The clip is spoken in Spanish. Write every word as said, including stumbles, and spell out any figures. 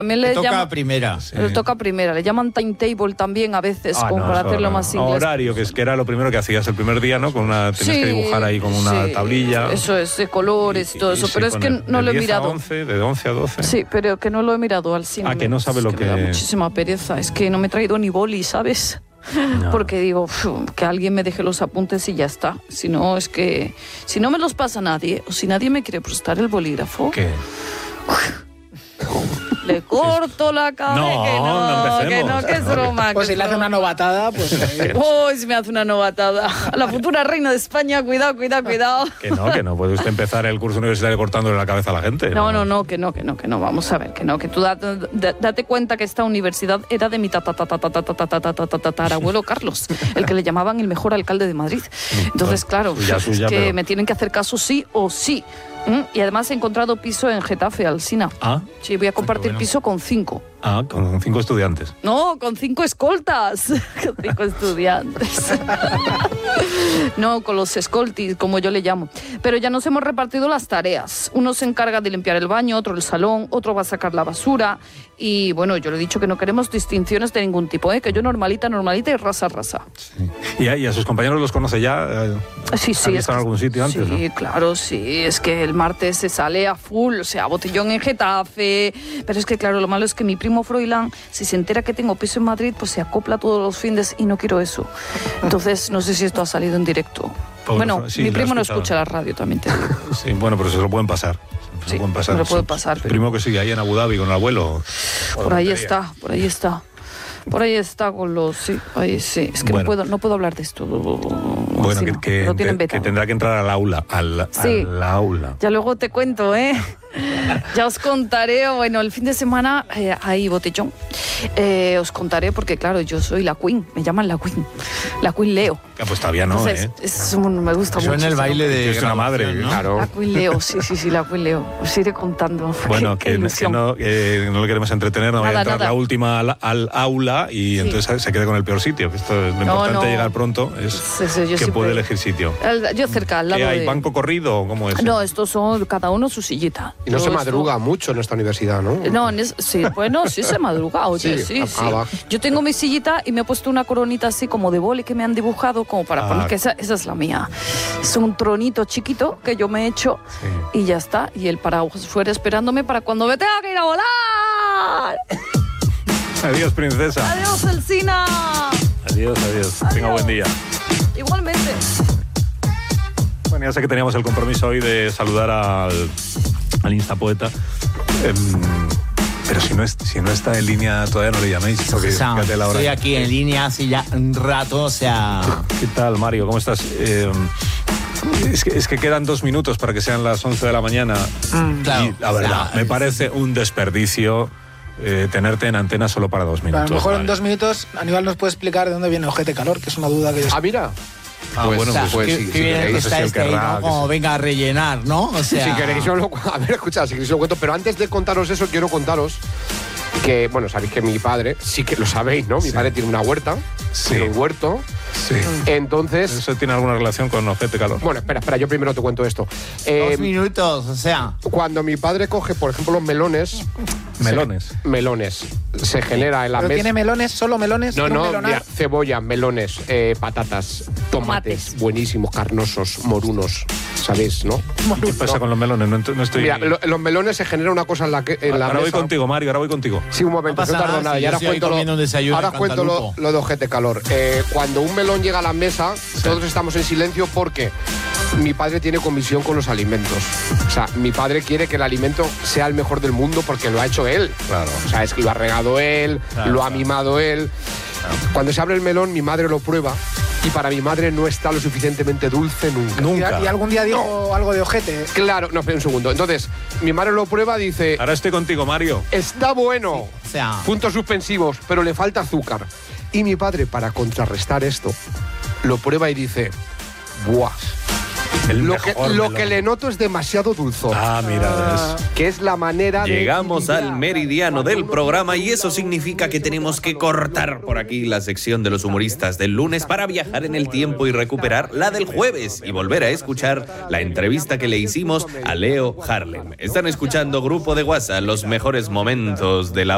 También le, le toca llama, a primera. Sí. Le toca a primera. Le llaman timetable también a veces, ah, como no, para eso, hacerlo no. más inglés. Horario, que es que era lo primero que hacías el primer día, ¿no? Con una, tenías sí, que dibujar ahí con una sí, tablilla. Eso es, de colores y todo eso. sí, pero es que el, no lo he mirado. De once, de once a doce. Sí, pero que no lo he mirado al cine. Ah, que no sabe es lo que... que... Me da muchísima pereza. Es que no me he traído ni boli, ¿sabes? No. Porque digo, que alguien me deje los apuntes y ya está. Si no, es que... Si no me los pasa nadie, o si nadie me quiere prestar el bolígrafo... ¿Qué? Le corto la cabeza. No, que no, no que no, que es broma. Pues que si le hace una novatada, pues... Uy, si me hace una novatada. A la futura reina de España, cuidado, cuidado, cuidado. Que no, que no puede usted empezar el curso universitario cortándole la cabeza a la gente. No, no, no, que no, que no, que no. Vamos a ver, que no, que tú date, date cuenta que esta universidad era de mi tatarabuelo Carlos, el que le llamaban el mejor alcalde de Madrid. Entonces, claro, suya, suya, es que pero... me tienen que hacer caso sí o sí. ¿Mm? Y además he encontrado piso en Getafe, Alsina. Ah. Sí, voy a compartir bueno. piso con cinco. Ah, con cinco estudiantes. No, con cinco escoltas. Con cinco estudiantes. No, con los escoltis, como yo le llamo. Pero ya nos hemos repartido las tareas. Uno se encarga de limpiar el baño, otro el salón, otro va a sacar la basura. Y bueno, yo le he dicho que no queremos distinciones de ningún tipo, ¿eh? Que yo normalita, normalita y rasa, rasa. Sí. ¿Y, a, ¿Y a sus compañeros los conoce ya? Sí, sí. ¿Han visto en algún sitio antes? Sí, ¿no? Claro, sí. Es que el martes se sale a full, o sea, botellón en Getafe. Pero es que, claro, lo malo es que mi primo Froilán, si se entera que tengo piso en Madrid, pues se acopla todos los fines y no quiero eso. Entonces, no sé si esto ha salido en directo. Pobre, bueno, sí, mi primo no escuchado. escucha la radio, también te digo. Sí, bueno, pero se lo pueden pasar. Se sí, lo pueden pasar. me lo puede pasar. El primo que sigue ahí en Abu Dhabi con el abuelo. Por ahí está, por ahí está. Por ahí está con los... Sí, ahí sí. Es que bueno. no, puedo, no puedo hablar de esto. Bueno, sí, que, no, que, lo tienen que tendrá que entrar al aula. Al, sí. al aula. Ya luego te cuento, ¿eh? Ya os contaré, bueno, el fin de semana eh, hay botellón. Eh, os contaré porque, claro, yo soy la Queen, me llaman la Queen, la Queen Leo. Ah, pues todavía no, Entonces, ¿eh? Es un, me gusta Eso mucho. en el baile de... Es una madre, ¿no? claro. La Queen Leo, sí, sí, sí, la Queen Leo. Os iré contando. Bueno, qué, que, qué que, no, que no le queremos entretener, no vaya a entrar nada. la última al, al aula y sí. entonces se quede con el peor sitio. Que esto es lo no, importante no. llegar pronto, es sí, sí, que siempre... puede elegir sitio. El, yo cerca, al lado ¿Qué hay? de... ¿Banco corrido o cómo es? No, estos son cada uno su sillita. Y no Todo se madruga esto... mucho en esta universidad, ¿no? No, en es... sí, bueno, sí se madruga, oye, sí, sí. sí. Ah, yo tengo mi sillita y me he puesto una coronita así como de boli que me han dibujado como para ah. poner que esa, esa es la mía. Es un tronito chiquito que yo me he hecho sí. y ya está. Y el paraguas fuera esperándome para cuando me tenga que ir a volar. Adiós, princesa. Adiós, Alsina. Adiós, adiós. adiós. Tenga buen día. Igualmente. Bueno, ya sé que teníamos el compromiso hoy de saludar al, al Instapoeta. Eh, pero si no, es, si no está en línea, todavía no le llaméis. Porque, o sea, fíjate la hora. Estoy aquí en línea hace ya un rato, o sea... ¿Qué tal, Mario? ¿Cómo estás? Eh, es, que, es que quedan dos minutos para que sean las once de la mañana. Mm, claro, y la verdad, claro. me parece un desperdicio eh, tenerte en antena solo para dos minutos. A lo mejor vale. en dos minutos Aníbal nos puede explicar de dónde viene Ojete Calor, que es una duda que yo... Ah, mira. Ah, pues, bueno, o sea, pues, pues qué, sí, qué sí, bien queréis, que está si él este ahí, querrá, ¿no? Como que venga a rellenar, ¿no? O sea... Si queréis, os lo... A ver, escuchad, si queréis os lo cuento. Pero antes de contaros eso, quiero contaros que, bueno, sabéis que mi padre, sí que lo sabéis, ¿no? Mi sí. padre tiene una huerta, Sí. tiene un huerto. Sí. Entonces... ¿Eso tiene alguna relación con Ojete Calor? Bueno, espera, espera, yo primero te cuento esto. Eh, Dos minutos, o sea... Cuando mi padre coge, por ejemplo, los melones... Melones. Se, melones. Se genera en la ¿Pero mesa... tiene melones, solo melones? No, ¿Tiene un no, melonar? mira, cebolla, melones, eh, patatas, tomates, Tomates. buenísimos, carnosos, morunos, ¿sabéis, no? ¿Qué pasa con los melones? No, ent- no estoy... Mira, lo- los melones se genera una cosa en la que en la ahora voy mesa. contigo, Mario, ahora voy contigo. Sí, un momento, No no, pasa tardo nada, nada. si Y yo ahora estoy ahí cuento, lo, comiendo un desayuno ahora de cuento lo, Cantalupo. lo de ojete calor. Eh, cuando un melón llega a la mesa, todos estamos en silencio porque mi padre tiene comisión con los alimentos. O sea, mi padre quiere que el alimento sea el mejor del mundo porque lo ha hecho él. Claro. O sea, es que lo ha regado él, Claro, lo ha claro. mimado él. Cuando se abre el melón, mi madre lo prueba y para mi madre no está lo suficientemente dulce nunca. Nunca. ¿Y, y algún día dijo algo de ojete? Claro, no, espera un segundo. Entonces, mi madre lo prueba y dice, Ahora estoy contigo, Mario. está bueno, O sea... puntos suspensivos, pero le falta azúcar. Y mi padre, para contrarrestar esto, lo prueba y dice, ¡buah! El Lo que, mejor lo melón. que le noto es demasiado dulzor. Ah, mira, es... Que es la manera de... Llegamos al meridiano del programa y eso significa que tenemos que cortar por aquí la sección de los humoristas del lunes para viajar en el tiempo y recuperar la del jueves y volver a escuchar la entrevista que le hicimos a Leo Harlem. Están escuchando Grupo de WhatsApp, los mejores momentos de la